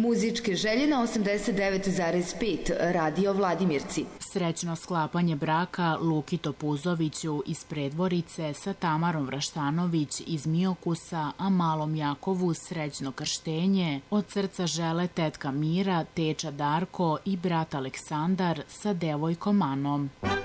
Muzičke želje na 89,5 Radio Vladimirci. Srećno sklapanje braka Luki Topuzoviću iz Predvorice sa Tamarom Vraštanović iz Miokusa, a malom Jakovu srećno krštenje. Od srca žele tetka Mira, teča Darko i brat Aleksandar sa devojkom Anom.